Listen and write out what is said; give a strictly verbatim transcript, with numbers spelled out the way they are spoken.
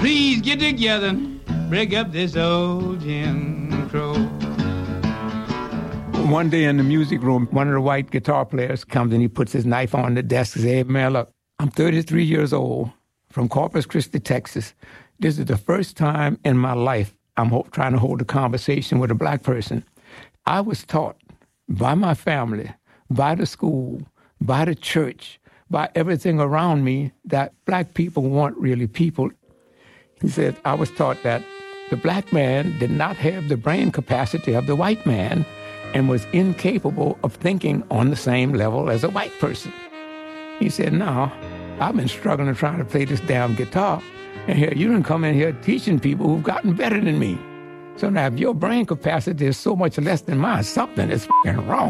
Please get together, break up this old Jim Crow. One day in the music room, one of the white guitar players comes and he puts his knife on the desk and says, "Hey, man, look, I'm thirty-three years old from Corpus Christi, Texas. This is the first time in my life I'm ho- trying to hold a conversation with a black person. I was taught by my family, by the school, by the church, by everything around me that black people weren't really people." He said, "I was taught that the black man did not have the brain capacity of the white man and was incapable of thinking on the same level as a white person." He said, "Now, I've been struggling trying to play this damn guitar, and here you done come in here teaching people who've gotten better than me. So now if your brain capacity is so much less than mine, something is f***ing wrong."